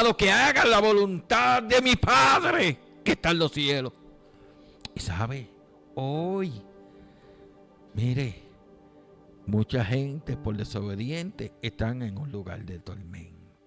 amado, que hagan la voluntad de mi Padre que está en los cielos. Y sabe, hoy, mire, mucha gente por desobediente están en un lugar de tormento.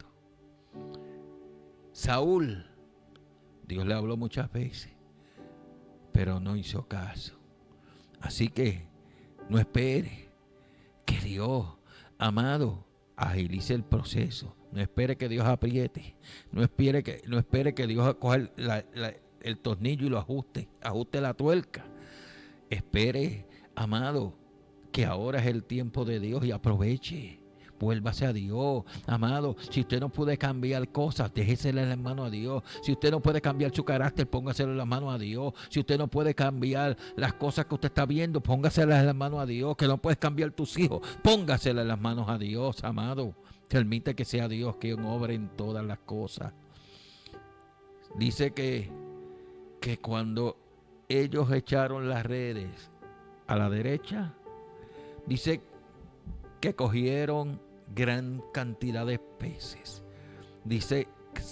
Saúl, Dios le habló muchas veces, pero no hizo caso. Así que no espere que Dios, amado, agilice el proceso. No espere que Dios apriete. No espere que Dios coja el tornillo y lo ajuste la tuerca. Espere, amado, que ahora es el tiempo de Dios y aproveche. Vuélvase a Dios, amado. Si usted no puede cambiar cosas, déjesela en las manos a Dios. Si usted no puede cambiar su carácter, póngaselo en las manos a Dios. Si usted no puede cambiar las cosas que usted está viendo, póngaselas en las manos a Dios. Que no puedes cambiar tus hijos, póngaselas en las manos a Dios, amado. Permite que sea Dios quien obre en todas las cosas. Dice que cuando ellos echaron las redes a la derecha, dice que cogieron gran cantidad de peces. Dice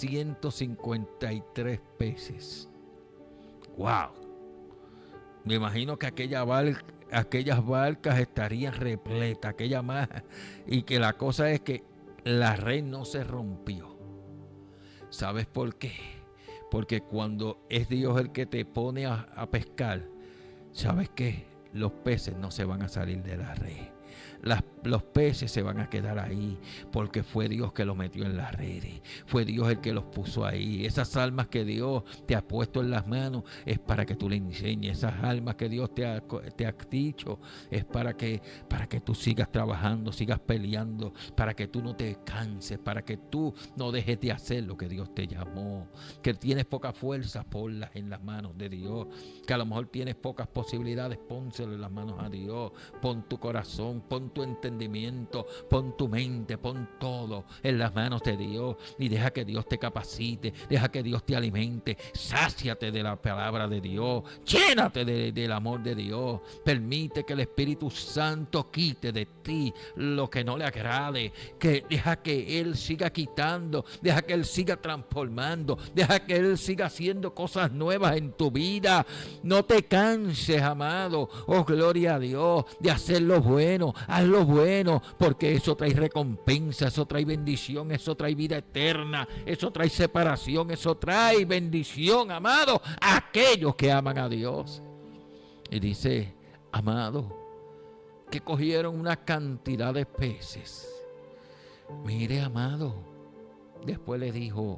153 peces. ¡Wow! Me imagino que aquellas barcas estarían repletas, y que la cosa es que la red no se rompió. ¿Sabes por qué? Porque cuando es Dios el que te pone a pescar, ¿sabes qué? Los peces no se van a salir de la red. Los peces se van a quedar ahí porque fue Dios que los metió en las redes. Fue Dios el que los puso ahí. Esas almas que Dios te ha puesto en las manos es para que tú le enseñes. Esas almas que Dios te ha dicho es para que tú sigas trabajando, sigas peleando, para que tú no te canses, para que tú no dejes de hacer lo que Dios te llamó. Que tienes poca fuerza, ponlas en las manos de Dios. Que a lo mejor tienes pocas posibilidades, pónselo en las manos a Dios. Pon tu corazón, pon tu entendimiento, pon tu mente, pon todo en las manos de Dios y deja que Dios te capacite, deja que Dios te alimente, sáciate de la palabra de Dios, llénate del amor de Dios, permite que el Espíritu Santo quite de ti lo que no le agrade, que deja que Él siga quitando, deja que Él siga transformando, deja que Él siga haciendo cosas nuevas en tu vida. No te canses, amado, oh gloria a Dios, de hacer lo bueno. Haz lo bueno, porque eso trae recompensa, eso trae bendición, eso trae vida eterna, eso trae separación, eso trae bendición, amado, a aquellos que aman a Dios. Y dice, amado, que cogieron una cantidad de peces. Mire, amado, después le dijo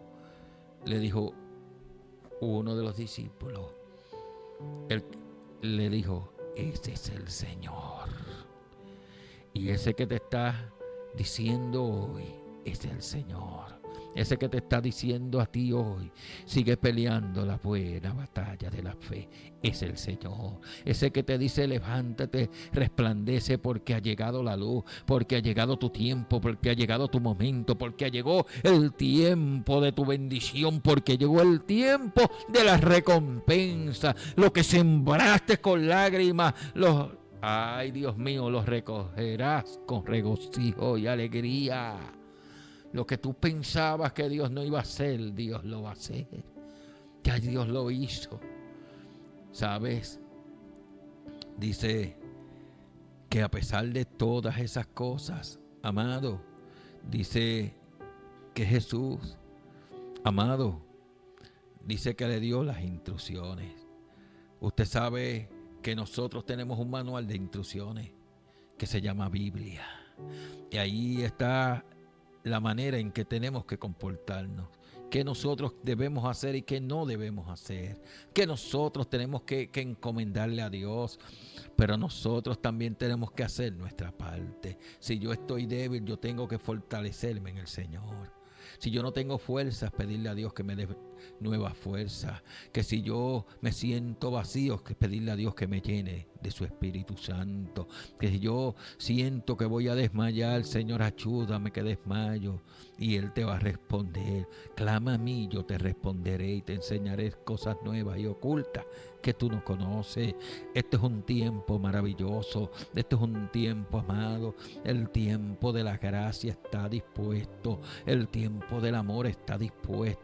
uno de los discípulos, él le dijo, ese es el Señor. Y ese que te está diciendo hoy es el Señor. Ese que te está diciendo a ti hoy, sigue peleando la buena batalla de la fe, es el Señor. Ese que te dice, levántate, resplandece, porque ha llegado la luz, porque ha llegado tu tiempo, porque ha llegado tu momento, porque llegó el tiempo de tu bendición, porque llegó el tiempo de la recompensa. Lo que sembraste con lágrimas, ay, Dios mío, los recogerás con regocijo y alegría. Lo que tú pensabas que Dios no iba a hacer, Dios lo va a hacer. Ya Dios lo hizo. ¿Sabes? Dice que a pesar de todas esas cosas, amado, dice que Jesús, amado, dice que le dio las instrucciones. Usted sabe que nosotros tenemos un manual de instrucciones que se llama Biblia. Y ahí está la manera en que tenemos que comportarnos, qué nosotros debemos hacer y qué no debemos hacer, que nosotros tenemos que encomendarle a Dios, pero nosotros también tenemos que hacer nuestra parte. Si yo estoy débil, yo tengo que fortalecerme en el Señor. Si yo no tengo fuerzas, pedirle a Dios que me dé nueva fuerza. Que si yo me siento vacío, que pedirle a Dios que me llene de su Espíritu Santo. Que si yo siento que voy a desmayar, Señor, ayúdame que desmayo. Y Él te va a responder. Clama a mí, yo te responderé y te enseñaré cosas nuevas y ocultas que tú no conoces. Este es un tiempo maravilloso. Este es un tiempo, amado. El tiempo de la gracia está dispuesto. El tiempo del amor está dispuesto.